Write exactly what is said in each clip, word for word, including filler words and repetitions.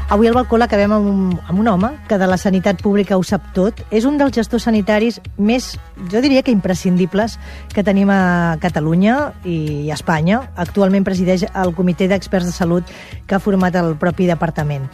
Avui al balcó l'acabem amb, un, amb un home que de la sanitat pública ho sap tot. És un dels gestors sanitaris més, jo diria que imprescindibles, que tenim a Catalunya i a Espanya. Actualment presideix el Comitè d'Experts de Salut que ha format el propi departament.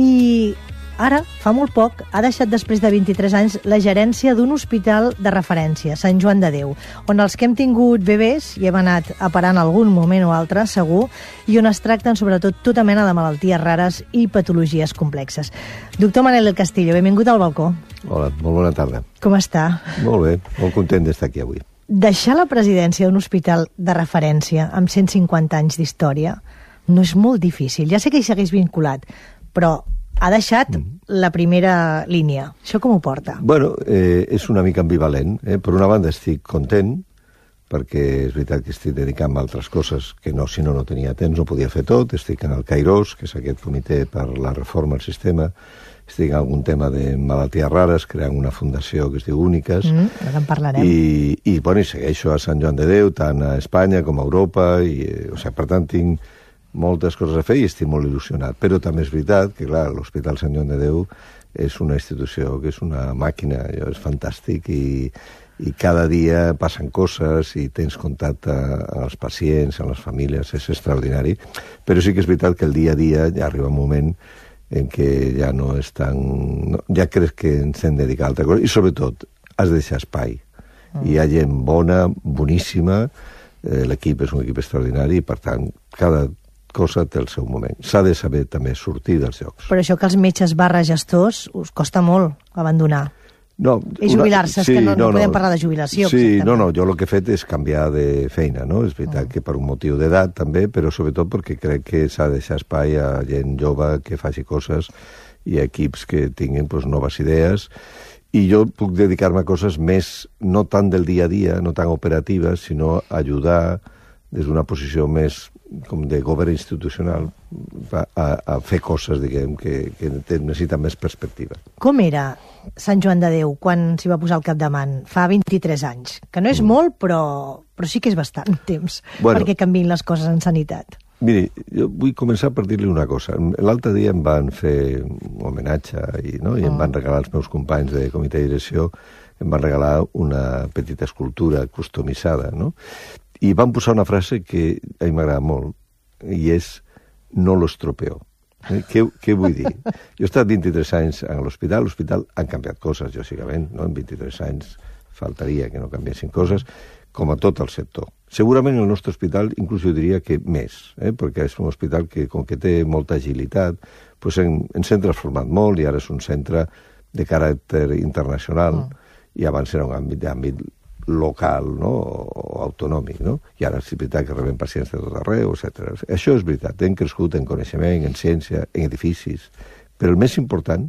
I ara, fa molt poc, ha deixat després de vint-i-tres anys la gerència d'un hospital de referència, Sant Joan de Déu, on els que hem tingut bebès hi hem anat a parar en algun moment o altre, segur, i on es tracten sobretot tota mena de malalties rares i patologies complexes. Doctor Manel del Castillo, benvingut al balcó. Hola, molt bona tarda. Com està? Molt bé, molt content d'estar aquí avui. Deixar la presidència d'un hospital de referència amb cent cinquanta anys d'història no és molt difícil. Ja sé que hi segueix vinculat, però ha deixat la primera línia. Això com ho porta? Bueno, eh, és una mica ambivalent. Eh? Per una banda estic content, perquè és veritat que estic dedicant a altres coses que no, si no, no tenia temps, no podia fer tot. Estic en el Kairos, que és aquest comitè per la reforma del sistema. Estic en algun tema de malalties rares, creant una fundació que es diu Úniques. Mm, ara en parlarem. I, i, bueno, i segueixo a Sant Joan de Déu, tant a Espanya com a Europa. I, eh, o sigui, per tant, tinc moltes coses a fer i estic molt il·lusionat. Però també és veritat que, clar, l'Hospital Sant Joan de Déu és una institució que és una màquina, és fantàstic i, i cada dia passen coses i tens contacte amb els pacients, amb les famílies, és extraordinari. Però sí que és veritat que el dia a dia ja arriba un moment en què ja no és tan... No, ja creus que ens hem dedicat a altra cosa i, sobretot, has de deixar espai. Mm. Hi ha gent bona, boníssima, eh, l'equip és un equip extraordinari i, per tant, cada cosa té el seu moment. S'ha de saber també sortir dels llocs. Però això que els metges barra gestors us costa molt abandonar. No, I jubilar-se, sí, és que no, no, no podem no. parlar de jubilació. Sí, exactament. no, no, jo el que he fet és canviar de feina, no? És veritat mm. que per un motiu d'edat també, però sobretot perquè crec que s'ha de deixar espai a gent jove que faci coses i a equips que tinguin pues, noves idees. I jo puc dedicar-me a coses més, no tant del dia a dia, no tan operatives, sinó ajudar des d'una posició més com de govern institucional a, a, a fer coses, diguem, que, que necessiten més perspectiva. Com era Sant Joan de Déu quan s'hi va posar al capdavant fa vint-i-tres anys? Que no és mm. molt, però, però sí que és bastant temps bueno, perquè canviïn les coses en sanitat. Miri, jo vull començar per dir-li una cosa. L'altre dia em van fer un homenatge i, no? I mm. em van regalar els meus companys de comitè de direcció, em van regalar una petita escultura customitzada, no? I van posar una frase que a mi m'agrada molt, i és no lo estropeo. Eh? Què, què vull dir? Jo he estat vint-i-tres anys a l'hospital, l'hospital han canviat coses, lògicament, no? En vint-i-tres anys faltaria que no canviessin coses, com a tot el sector. Segurament el nostre hospital, inclús jo diria que més, eh? Perquè és un hospital que, com que té molta agilitat, pues en, ens hem transformat molt i ara és un centre de caràcter internacional, mm. i abans era un àmbit d'àmbit local, no? O autonòmic, no? I ara és veritat que rebem pacients de tot arreu, etcètera. Això és veritat, hem crescut en coneixement, en ciència, en edificis, però el més important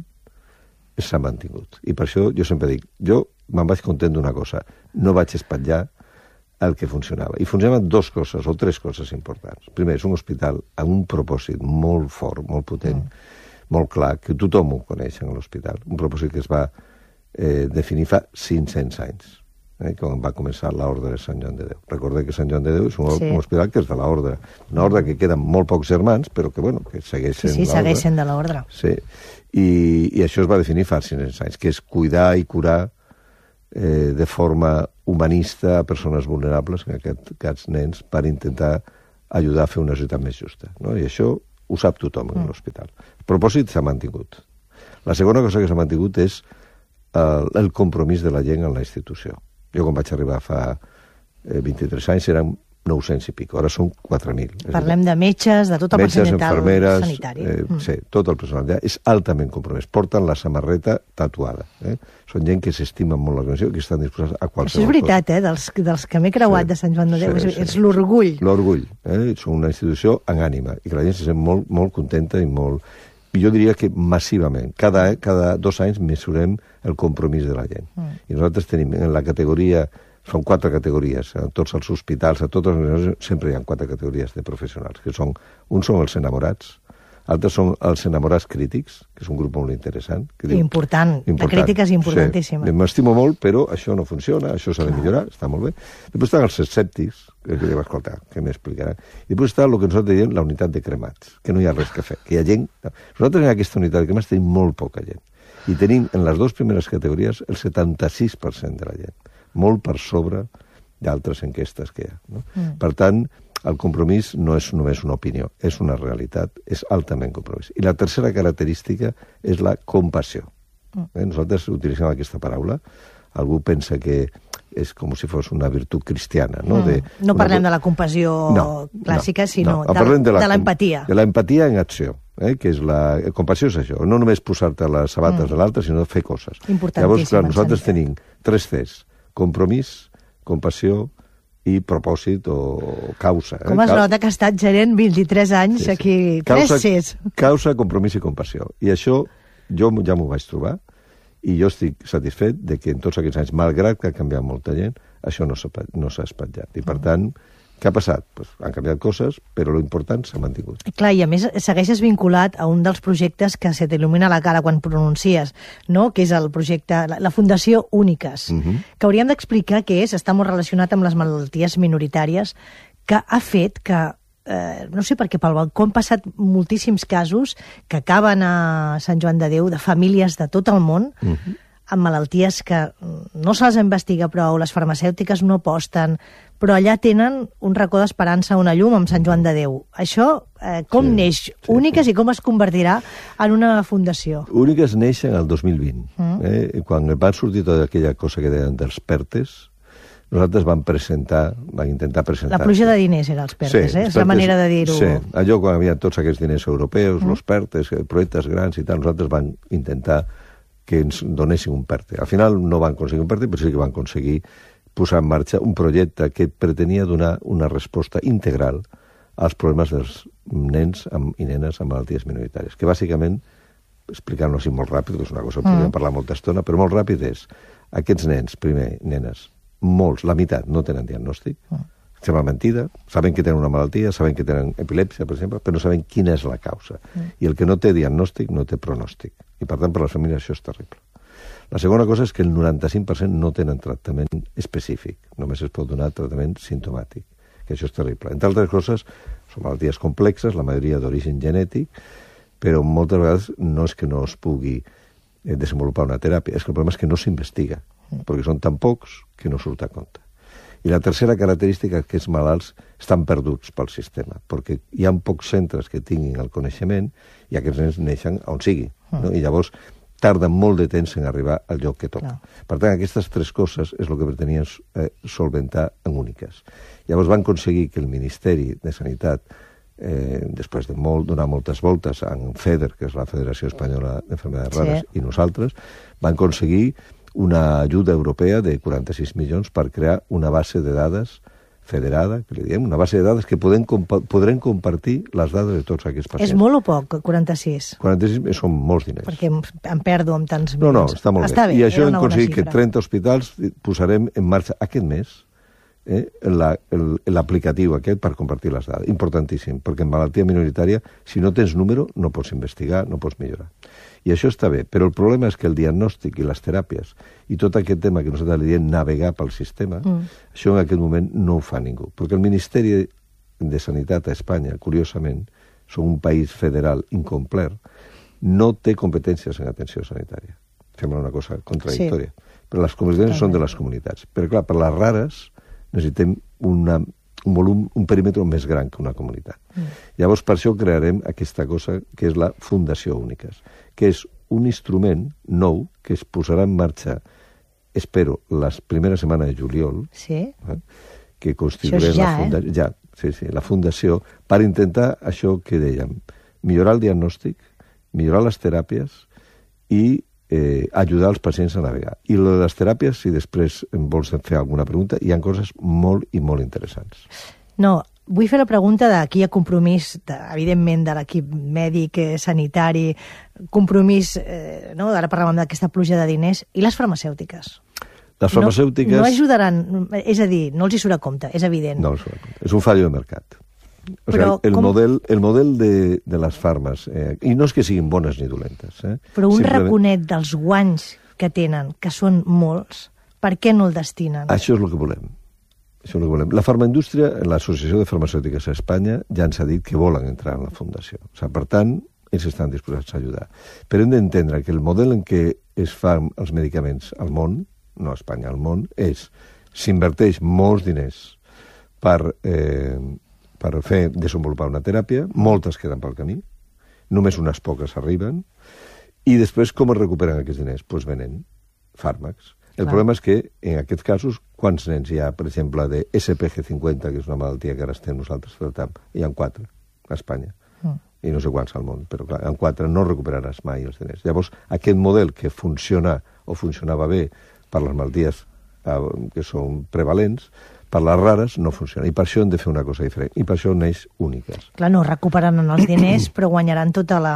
és s'ha mantingut. I per això jo sempre dic, jo me'n vaig content d'una cosa, no vaig espatllar el que funcionava. I funcionaven dues coses, o tres coses importants. Primer, és un hospital amb un propòsit molt fort, molt potent, mm. molt clar, que tothom ho coneix en l'hospital. Un propòsit que es va eh, definir fa cinc-cents anys. Eh, quan va començar l'ordre de Sant Joan de Déu. Recordeu que Sant Joan de Déu és un, sí. un hospital que és de l'ordre. Una ordre que queden molt pocs germans, però que, bueno, que segueix sent sí, sí, segueix sent de l'ordre. Sí, I, i això es va definir fa cinc-cents anys, que és cuidar i curar eh, de forma humanista a persones vulnerables, en aquest cas nens, per intentar ajudar a fer una societat més justa. No? I això ho sap tothom en mm. l'hospital. El propòsit s'ha mantingut. La segona cosa que s'ha mantingut és el, el compromís de la gent en la institució. Jo, quan vaig arribar fa eh, vint-i-tres anys, eren nou-cents i pico. Ara són quatre mil. Parlem de metges, de tot el metges, personal infermeres, sanitari. Eh, mm. Sí, tot el personal ja és altament compromès. Porten la samarreta tatuada. Eh? Són gent que s'estimen molt l'organització i que estan disposats a qualsevol cosa. Això és veritat, cosa. eh? Dels, dels que m'he creuat sí, de Sant Joan de Déu. Sí, és, sí. és l'orgull. L'orgull. Eh? Són una institució en ànima i que la gent se sent molt, molt contenta i molt... I jo diria que massivament. Cada, cada dos anys mesurem el compromís de la gent. Mm. I nosaltres tenim en la categoria, són quatre categories, a tots els hospitals, a totes les organitzacions, sempre hi ha quatre categories de professionals, que són, uns són els enamorats, Altres són els enamorats crítics, que és un grup molt interessant. Que diu, important. important. La crítica és importantíssima. Sí, m'estimo molt, però això no funciona, això s'ha de millorar, està molt bé. Després estan els escèptics, que diu, escolta, què m'explicaran? I després està el que nosaltres diem la unitat de cremats, que no hi ha res que fer, que hi ha gent... Nosaltres en aquesta unitat de cremats tenim molt poca gent. I tenim en les dues primeres categories el setanta-sis per cent de la gent. Molt per sobre d'altres enquestes que hi ha. No? Mm. Per tant, el compromís no és només una opinió, és una realitat, és altament compromís. I la tercera característica és la compassió. Mm. Eh? Nosaltres utilitzem aquesta paraula. Algú pensa que és com si fos una virtut cristiana. No, mm. de, no parlem una... de la compassió no, clàssica, no, sinó no. de, de l'empatia. De l'empatia en acció. Eh? Que és la... Compassió és això. No només posar-te les sabates mm. de l'altre, sinó fer coses. Llavors, clar, nosaltres tenim tres Cs. Compromís, compassió i propòsit o causa. Com es nota que ha estat gerent vint-i-tres anys sí, sí. aquí. Causa, tres Cs. Causa, compromís i compassió. I això jo ja m'ho vaig trobar i jo estic satisfet de que en tots aquests anys, malgrat que ha canviat molta gent, això no s'ha no espatllat. I per tant, què ha passat? Pues han canviat coses, però l'important s'ha mantingut. Clar, i a més segueixes vinculat a un dels projectes que se t'il·lumina la cara quan pronuncies, no? Que és el projecte, la, la Fundació Úniques, uh -huh. que hauríem d'explicar què és, està molt relacionat amb les malalties minoritàries, que ha fet que, eh, no sé per què, pel balcó han passat moltíssims casos que acaben a Sant Joan de Déu, de famílies de tot el món, uh -huh. amb malalties que no se les investiga prou, les farmacèutiques no aposten, però allà tenen un racó d'esperança, una llum amb Sant Joan de Déu. Això, eh, com sí, neix sí, Úniques sí. i com es convertirà en una fundació? Úniques neix en el dos mil vint. Mm. Eh? Quan van sortir tota aquella cosa que deien dels PERTEs, nosaltres vam presentar, vam intentar presentar... La pluja de diners era els PERTEs, sí, eh? És la manera de dir-ho. Sí, allò quan hi havia tots aquests diners europeus, mm. els PERTEs, projectes grans i tal, nosaltres vam intentar que ens donessin un PERTE. Al final no van aconseguir un PERTE, però sí que van aconseguir posar en marxa un projecte que pretenia donar una resposta integral als problemes dels nens amb, i nenes amb malalties minoritàries, que bàsicament, explicant-ho així molt ràpid, que és una cosa que podríem mm. parlar molta estona, però molt ràpid és, aquests nens, primer, nenes, molts, la meitat, no tenen diagnòstic, mm. sembla mentida, saben que tenen una malaltia, saben que tenen epilèpsia, per exemple, però no saben quina és la causa. Mm. I el que no té diagnòstic no té pronòstic. I, per tant, per les famílies això és terrible. La segona cosa és que el noranta-cinc per cent no tenen tractament específic. Només es pot donar tractament simptomàtic, que això és terrible. Entre altres coses, són malalties complexes, la majoria d'origen genètic, però moltes vegades no és que no es pugui desenvolupar una teràpia, és que el problema és que no s'investiga, perquè són tan pocs que no surt a compte. I la tercera característica és que els malalts estan perduts pel sistema, perquè hi ha pocs centres que tinguin el coneixement i aquests nens neixen on sigui. No? I llavors tarden molt de temps en arribar al lloc que toca. No. Per tant, aquestes tres coses és el que pretenien eh, solventar en Úniques. Llavors van aconseguir que el Ministeri de Sanitat, eh, després de molt, donar moltes voltes en FEDER, que és la Federació Espanyola d'Enfermedades Rares, sí. i nosaltres, van aconseguir una ajuda europea de quaranta-sis milions per crear una base de dades federada, que li diem, una base de dades que podem compa podrem compartir les dades de tots aquests pacients. És molt o poc, quaranta-sis? quaranta-sis són molts diners. Perquè em perdo amb tants milions. No, no, està molt està bé. bé. I això hem aconseguit que trenta hospitals posarem en marxa aquest mes eh, l'aplicatiu aquest per compartir les dades. Importantíssim, perquè en malaltia minoritària, si no tens número, no pots investigar, no pots millorar. I això està bé, però el problema és que el diagnòstic i les teràpies i tot aquest tema que nosaltres li diem navegar pel sistema, mm. això en aquest moment no ho fa ningú. Perquè el Ministeri de Sanitat a Espanya, curiosament, som un país federal incomplet, no té competències en atenció sanitària. Sembla una cosa contradictòria. Sí. Però les competències són de les comunitats. Però clar, per les rares necessitem una... un volum, un perímetre més gran que una comunitat. Mm. Llavors, per això crearem aquesta cosa que és la Fundació Úniques, que és un instrument nou que es posarà en marxa, espero, la primera setmana de juliol, sí. eh, que constituirem ja, la fundació, eh? ja, sí, sí, la fundació, per intentar això que dèiem, millorar el diagnòstic, millorar les teràpies i Eh, ajudar els pacients a navegar. I lo de les teràpies, si després em vols fer alguna pregunta, hi ha coses molt i molt interessants. No, vull fer la pregunta de qui hi ha compromís, de, evidentment, de l'equip mèdic, eh, sanitari, compromís, eh, no? Ara parlàvem d'aquesta pluja de diners, i les farmacèutiques? Les farmacèutiques... No, no ajudaran, és a dir, no els hi surt a compte, és evident. No els surt a compte. És un fallo de mercat. O sigui, el, com... model, el model de, de les farmes, eh, i no és que siguin bones ni dolentes. Eh? Però un Simplement... raconet dels guanys que tenen, que són molts, per què no el destinen? Això és el que volem. Això és el que volem. La farmaindústria, l'Associació de Farmacèutiques a Espanya, ja ens ha dit que volen entrar en la fundació. O sigui, per tant, ells estan disposats a ajudar. Però hem d'entendre que el model en què es fan els medicaments al món, no a Espanya, al món, és s'inverteix molts diners per... Eh, per fer desenvolupar una teràpia, moltes queden pel camí, només unes poques arriben, i després com es recuperen aquests diners? Doncs pues venen fàrmacs. El Clar. problema és que, en aquests casos, quants nens hi ha, per exemple, de S P G cinquanta, que és una malaltia que ara estem nosaltres tractant? Hi ha quatre a Espanya, mm. i no sé quants al món, però clar, en quatre no recuperaràs mai els diners. Llavors, aquest model que funciona o funcionava bé per les malalties eh, que són prevalents, per les rares no funciona. I per això hem de fer una cosa diferent. I per això neix Úniques. Clar, no recuperaran els diners, però guanyaran tota la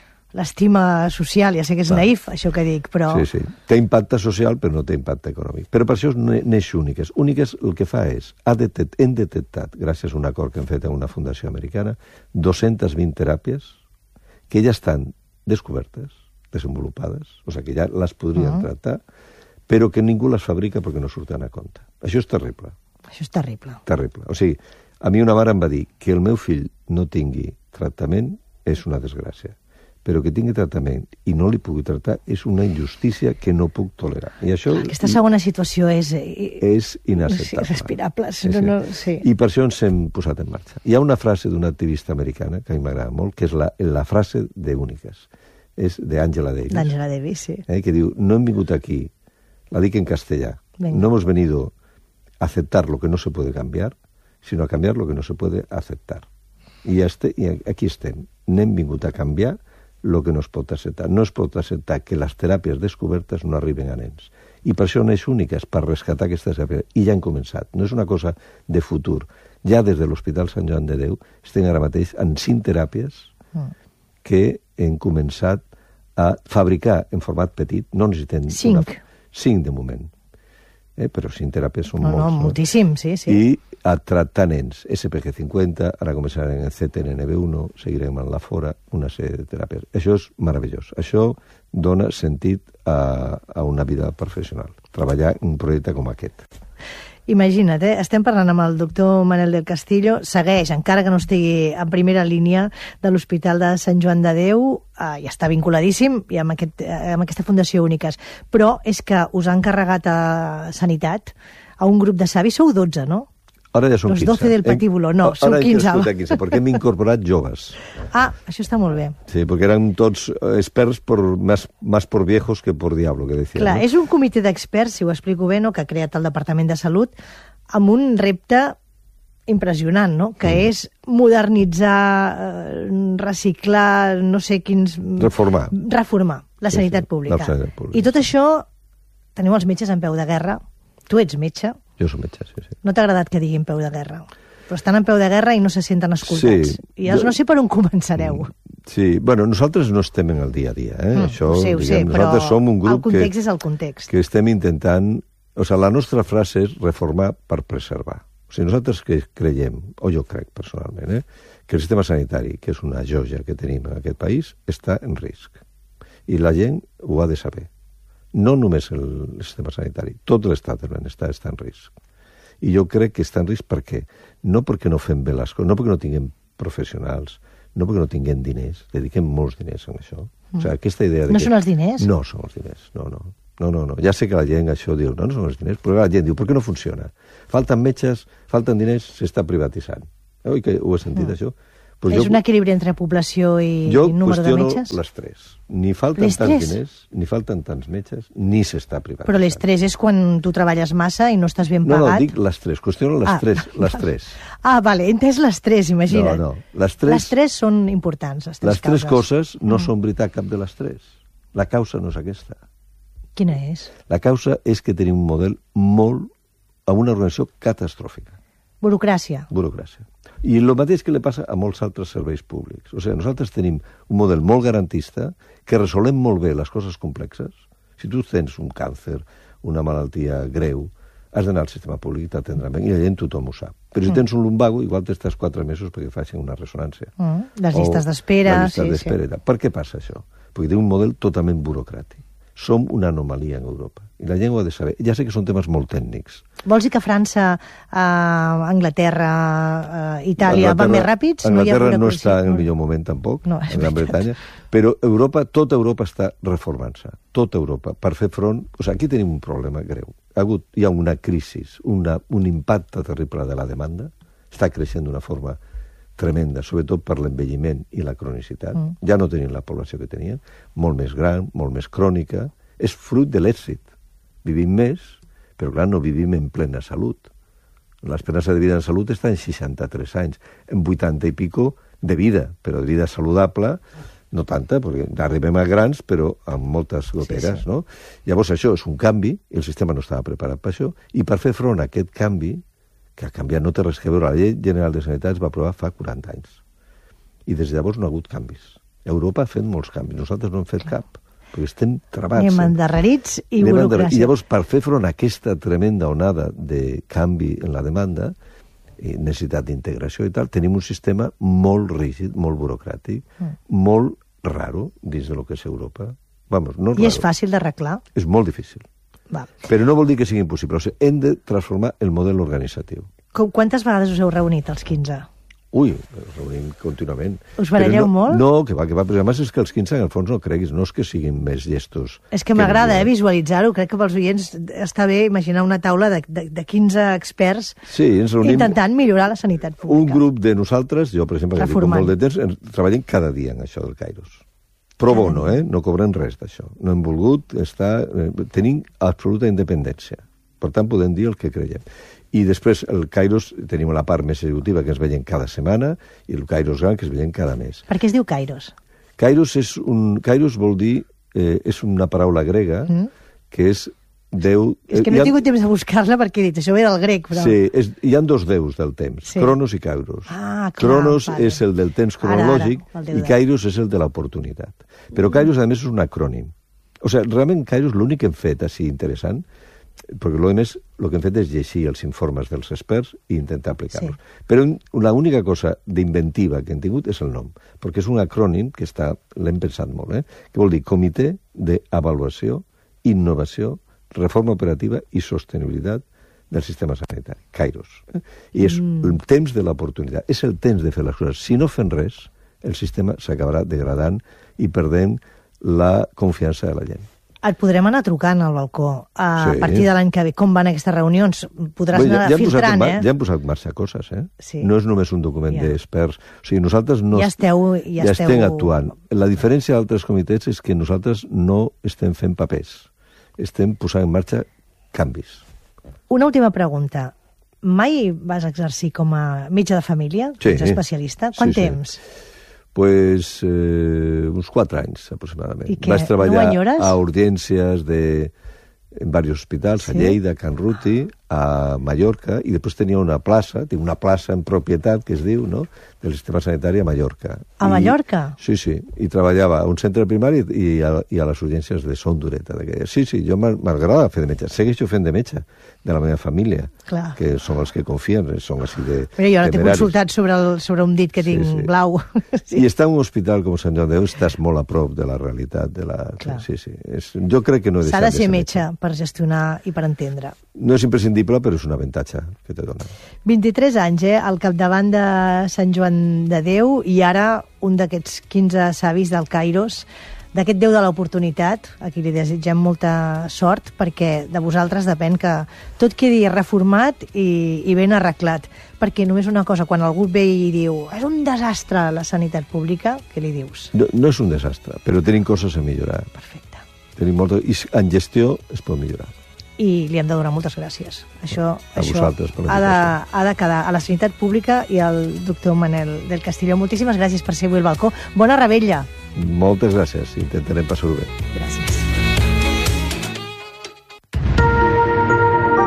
l'estima social. Ja sé que és Clar. naïf, això que dic, però... Sí, sí. Té impacte social, però no té impacte econòmic. Però per això neix Úniques. Úniques el que fa és... Ha detect, hem detectat, gràcies a un acord que hem fet amb una fundació americana, dues-centes vint teràpies que ja estan descobertes, desenvolupades, o sigui que ja les podrien uh-huh. tractar, però que ningú les fabrica perquè no surten a compte. Això és terrible. Això és terrible. Terrible. O sigui, a mi una mare em va dir que el meu fill no tingui tractament és una desgràcia, però que tingui tractament i no li pugui tractar és una injustícia que no puc tolerar. I això... Aquesta segona situació és... És inacceptable. Sí, respirable. Sí, sí. No, sí. I per això ens hem posat en marxa. Hi ha una frase d'una activista americana que a mi m'agrada molt, que és la, la frase de Úniques. És d'Angela Davis. D'Angela Davis, sí. Eh, que diu, no hem vingut aquí, la dic en castellà, Venga. no hemos venido... aceptar lo que no se puede cambiar, sino a cambiar lo que no se puede aceptar. I, este, i aquí estem. N'hem vingut a canviar lo que no es pot acceptar. No es pot acceptar que les teràpies descobertes no arriben a nens. I per això neix Úniques, per rescatar aquestes teràpies. I ja han començat. No és una cosa de futur. Ja des de l'Hospital Sant Joan de Déu estem ara mateix en cinc teràpies que hem començat a fabricar en format petit. No necessitem... Cinc? Una... Cinc, de moment. Eh, però cinc teràpies són no, molts. No, moltíssim, sí, sí. I a tractar nens, S P G cinquanta, ara començarem en C T N N B uno, seguirem en la fora, una sèrie de teràpies. Això és meravellós. Això dona sentit a, a una vida professional, treballar en un projecte com aquest. Imagina't, eh? Estem parlant amb el doctor Manel del Castillo, segueix, encara que no estigui en primera línia de l'Hospital de Sant Joan de Déu, eh, i està vinculadíssim i amb, aquest, eh, amb aquesta Fundació Úniques, però és que us han encarregat a Sanitat, a un grup de savis, sou dotze, no? Ara ja som Los quinze. doce del patíbulo, no, som quinze. Ara ja quinze, perquè hem incorporat joves. Ah, això està molt bé. Sí, perquè eren tots experts por, más, más por viejos que por diablo, que decían. Clar, ¿no? És un comitè d'experts, si ho explico bé, no?, que ha creat el Departament de Salut, amb un repte impressionant, no?, que mm. és modernitzar, reciclar, no sé quins... Reformar. Reformar la sí, sanitat sí, pública. La sanitat pública. I tot això, teniu els metges en peu de guerra, tu ets metge. Jo soc metge, sí, sí. No t'ha agradat que diguin peu de guerra, però estan en peu de guerra i no se senten escoltats. Sí, I jo... no sé per on començareu. Sí, bueno, nosaltres no estem en el dia a dia, eh? Mm, Això, ho sé, ho diguem, sé, nosaltres som un grup el context que, és el context. que estem intentant... O sigui, la nostra frase és reformar per preservar. O sigui, nosaltres que creiem, o jo crec personalment, eh, que el sistema sanitari, que és una joia que tenim en aquest país, està en risc. I la gent ho ha de saber. No només el sistema sanitari, tot l'estat del benestar està en risc. I jo crec que està en risc per què? No perquè no fem bé les coses, no perquè no tinguem professionals, no perquè no tinguem diners, dediquem molts diners en això. Mm. O sigui, aquesta idea de no que... són els diners? No són els diners, no, no. No, no, no. Ja sé que la gent això diu, no, no són els diners, però la gent diu, per què no funciona? Falten metges, falten diners, s'està privatitzant. Oi que ho he sentit, mm. això? Pues és jo, un equilibri entre població i, i número de metges? Jo qüestiono les tres. Ni falten les tants tres? diners, ni falten tants metges, ni s'està privatitzant. Però les tres és quan tu treballes massa i no estàs ben no, pagat? No, no, dic les tres. Qüestiono les ah, tres. Les tres. Ah, vale, he entès les tres, imagina't. No, no. Les tres, les tres són importants, les tres Les tres causes. coses no mm. són veritat cap de les tres. La causa no és aquesta. Quina és? La causa és que tenim un model molt... amb una organització catastròfica. Burocràcia. Burocràcia. I el mateix que li passa a molts altres serveis públics. O sigui, nosaltres tenim un model molt garantista que resolem molt bé les coses complexes. Si tu tens un càncer, una malaltia greu, has d'anar al sistema públic i t'atendran bé, i la gent tothom ho sap. Però si tens un lumbago, igual t'estàs quatre mesos perquè facin una ressonància. Mm, les llistes d'espera. Les llistes sí, d'espera. Sí. Per què passa això? Perquè té un model totalment burocràtic. Som una anomalia en Europa. I la gent ho ha de saber. Ja sé que són temes molt tècnics. Vols dir que França, eh, Anglaterra, eh, Itàlia van més ràpids? Anglaterra no, no no està en el millor moment tampoc, no, en Gran Bretanya, però Europa, tota Europa està reformant-se. Tota Europa, per fer front... O sigui, aquí tenim un problema greu. Ha hagut, hi ha una crisi, una, un impacte terrible de la demanda, està creixent d'una forma tremenda, sobretot per l'envelliment i la cronicitat. Mm. Ja no tenim la població que tenien, molt més gran, molt més crònica. És fruit de l'èxit. Vivim més, però clar, no vivim en plena salut. L'esperança de vida en salut està en seixanta-tres anys, en vuitanta i pico de vida, però de vida saludable, no tanta, perquè arribem a grans, però amb moltes goteres, sí, sí. no? Llavors això és un canvi, el sistema no estava preparat per això, i per fer front a aquest canvi, que ha canviat, no té res a veure. La Llei General de Sanitat es va aprovar fa quaranta anys. I des de llavors no ha hagut canvis. Europa ha fet molts canvis, nosaltres no hem fet cap, perquè estem travats. Anem endarrerits i burocràcia. I llavors, per fer front a aquesta tremenda onada de canvi en la demanda, i necessitat d'integració i tal, tenim un sistema molt rígid, molt burocràtic, mm. molt raro dins de lo que és Europa. Vamos, no I raro. És fàcil d'arreglar? És molt difícil. Val. Però no vol dir que sigui impossible. O sigui, hem de transformar el model organitzatiu. Com, quantes vegades us heu reunit, els quinze? Ui, ens reunim contínuament. Us baralleu no, molt? No, que va, que va. Però además és que els quinze, en el fons, no creguis, no és que siguin més llestos. És que m'agrada eh, visualitzar-ho. Crec que pels oients està bé imaginar una taula de, de, de quinze experts sí, ens reunim intentant millorar la sanitat pública. Un grup de nosaltres, jo, per exemple, que dic molt de temps, treballem cada dia en això del Kairos. Pro bono, eh? No cobren res d'això. No hem volgut estar... Eh, tenim absoluta independència. Per tant, podem dir el que creiem. I després, el Kairos, tenim la part més executiva, que ens veiem cada setmana, i el Kairos gran, que es veiem cada mes. Per què es diu Kairos? Kairos, és un, Kairos vol dir... Eh, és una paraula grega, mm. que és Déu... És que no he tingut temps de buscar-la perquè he dit, això ve del grec, però... Sí, és, hi ha dos déus del temps, sí. Cronos i Kairos. Ah, clar, Cronos vale. és el del temps cronològic ara, ara, i Kairos és el de l'oportunitat. Però Kairos, a més, és un acrònim. O sigui, realment, Kairos, l'únic que hem fet així interessant, perquè a més, el que hem fet és llegir els informes dels experts i intentar aplicar-los. Sí. Però l'única cosa d'inventiva que hem tingut és el nom, perquè és un acrònim que està, l'hem pensat molt, eh? Que vol dir Comitè d'Avaluació, Innovació, Reforma Operativa i Sostenibilitat del Sistema Sanitari, Kairos. Eh? I és mm. el temps de l'oportunitat, és el temps de fer les coses. Si no fem res, el sistema s'acabarà degradant i perdent la confiança de la gent. Et podrem anar trucant al balcó a sí. partir de l'any que ve. Com van aquestes reunions? Podràs Bé, ja, anar ja filtrant, eh? eh? Ja hem posat en marxa coses, eh? Sí. No és només un document ja. d'experts. O sigui, nosaltres no ja, esteu, ja, ja esteu... estem actuant. La diferència d'altres comitès és que nosaltres no estem fent papers. Estem posant en marxa canvis. Una última pregunta. Mai vas exercir com a metge de família? Sí. Ets especialista? Quant sí, temps? Sí. Pues eh, uns quatre anys, aproximadament. I què? Vaig treballar no a urgències de, en diversos hospitals, sí? A Lleida, a Can Ruti, a Mallorca, i després tenia una plaça, tinc una plaça en propietat, que es diu, no?, del sistema sanitari a Mallorca. A I, Mallorca? Sí, sí, i treballava a un centre primari i a, i a les urgències de Son Dureta. Sí, sí, jo m'agrada fer de metge. Segueixo fent de metge de la meva família, clar. Que són els que confien, són així de Però jo ara t'he consultat sobre, el, sobre un dit que tinc sí, sí. blau. Sí. I estar en un hospital com Sant Joan de Déu estàs molt a prop de la realitat. De la... Sí, sí. És... Jo crec que no he deixat S'ha de ser, de ser metge, metge per gestionar i per entendre. No és imprescindible, però és un avantatge que te dona. vint-i-tres anys, eh, al capdavant de Sant Joan de Déu, i ara un d'aquests quinze savis del Kairos, d'aquest Déu de l'oportunitat, a qui li desitgem molta sort, perquè de vosaltres depèn que tot quedi reformat i, i ben arreglat. Perquè només una cosa, quan algú ve i diu és un desastre la sanitat pública, què li dius? No, no és un desastre, però tenim coses a millorar. Perfecte. Tenim molta... I en gestió es pot millorar. I li hem de donar moltes gràcies. Això, a això vosaltres per ha, de, ha de quedar a la sanitat pública i al doctor Manel del Castillo. Moltíssimes gràcies per ser avui al balcó. Bona revetlla. Moltes gràcies. Intentarem passar-ho bé. Gràcies.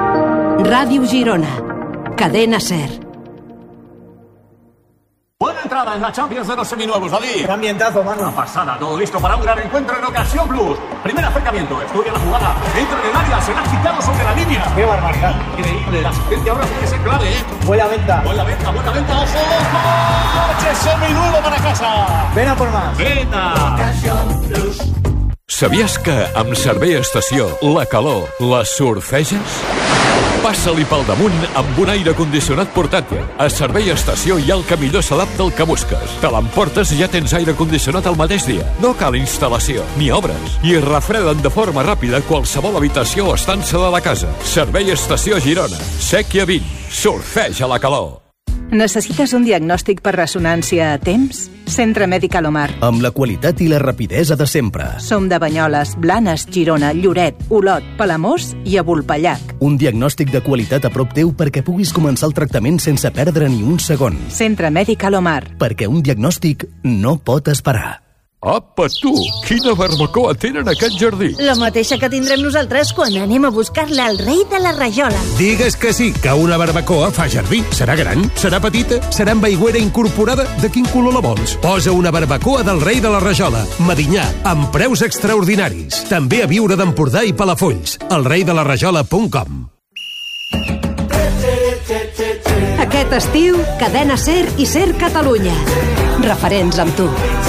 Ràdio Girona. Cadena SER. entrada en la Champions de los seminuevos, David. Qué ambientazo, mano. Una pasada, todo listo para un gran encuentro en Ocasión Plus. Primer acercamiento, estudia la jugada, entra en el área, se la ha quitado sobre la línea. Qué barbaridad. Increíble, la asistencia ahora tiene que ser clave, ¿eh? Buena venta. Buena venta, buena venta, ojo, ojo. Coche seminuevo para casa. Ven a por más. Venta. Sabies que amb Servei Estació la calor la surfeges? Passa-li pel damunt amb un aire condicionat portàtil. A Servei Estació hi ha el que millor s'adapta al que busques. Te l'emportes i ja tens aire condicionat el mateix dia. No cal instal·lació, ni obres. I refreden de forma ràpida qualsevol habitació o estança de la casa. Servei Estació Girona. Sèquia vint. Surfeja la calor. Necessites un diagnòstic per ressonància a temps? Centre Mèdic Alomar. Amb la qualitat i la rapidesa de sempre. Som de Banyoles, Blanes, Girona, Lloret, Olot, Palamós i a Vulpellac. Un diagnòstic de qualitat a prop teu perquè puguis començar el tractament sense perdre ni un segon. Centre Mèdic Alomar. Perquè un diagnòstic no pot esperar. Apa, tu! Quina barbacoa tenen a aquest jardí! La mateixa que tindrem nosaltres quan anem a buscar-la al rei de la rajola. Digues que sí, que una barbacoa fa jardí. Serà gran? Serà petita? Serà amb aigüera incorporada? De quin color la vols? Posa una barbacoa del rei de la rajola. Medinyà, amb preus extraordinaris. També a Viure d'Empordà i Palafolls. el rei de la rajola punt com. Aquest estiu, Cadena Ser i Ser Catalunya. Referents amb tu.